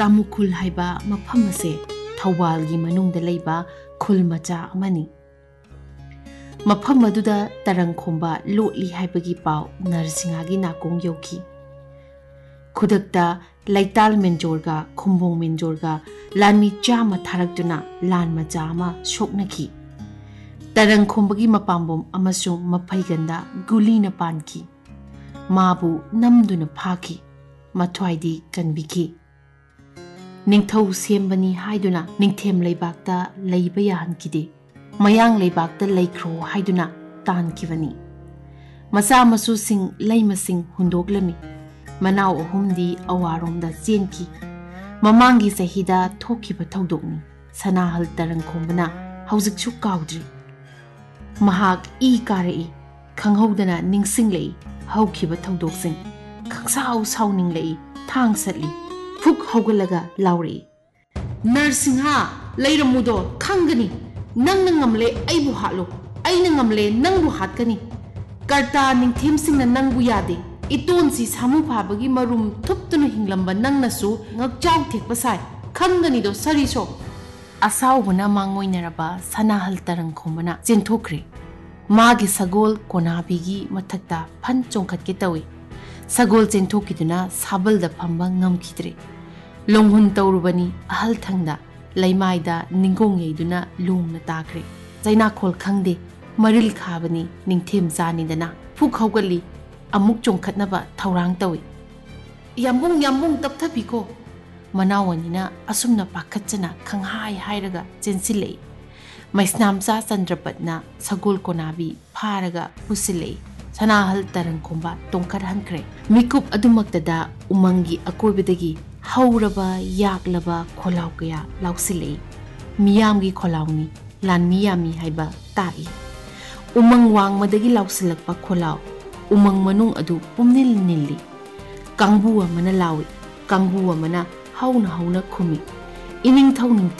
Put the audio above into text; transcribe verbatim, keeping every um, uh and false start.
Kamukhul haiba mafam ase Thawalgi manungda leiba khul macha amani. Mafam aduda Tarangkhomba lotli haibagi pau Narsingagi nakong yoki. Khudakta Laital Menjorga Khumbong Menjorga Lanmi chama tharakduna lan macha ama soknaki. Tarangkhombagi mapambom amasung mapaiganda gulina panki. Mabu namduna phaki. Mathwaidi kanbiki. Ningthau sembani haiduna ningthem leibakta leiba yahankide. Mayang leibakta leikhro haiduna tankivani. Masa masu sing leimasing hundoglami. Manau ahumdi awaromda zenki. Mamangi sahida thokiba thaudokni. Sanahal Tarangkhombana hauzikchu kaudri. Mahak i karai khanghaudana ningsinglei haukiba thaudoksin. Kangsau sauninglei thang satli. Phuk haugalaga lauri. Narsingha leiramudo khangani. Nang nangamle aibu hatlo. Aina ngamle nangbu hatkani. Karta ningthem singna nangbu yade. Itonsi samu phabagi marum thuptunu hinglamba nangnasu ngakjaw thekpa sai. Khangani do sariso. Asawbana mangoinaraba Sanahal Tarangkhombana jenthokre. Magi sagol konabigi mathakta phan chongkhatke tawi. Sagol jenthokiduna sabalda phamba ngamkhidre. Longhun tawrubani ahal thangda laimaida ningong yeiduna lungna takre. Jaina khol khangde maril khabani ningthem zanidana phuk haugali amuk chongkhatnaba thaurang tawi. Yambung yambung tapthapiko Manawanina asumna pakhatchana khanghai hairaga jensilei. Maisnamsa Chandrapatna sagol konabi pharaga pusilei. Sanahal Tarangkhomba tongkar hankre. Mikup adumaktada umangi akoibadagi hauraba yaklaba kholau kaya lausilei. Miyamgi kholauni lan miyami haiba tai. Umang wang madagi lausilakpa kholau. Umang manung adu pumnil nilli. Kangbu amana lawi. Kangbu amana hauna hauna khumi. Ining thau ning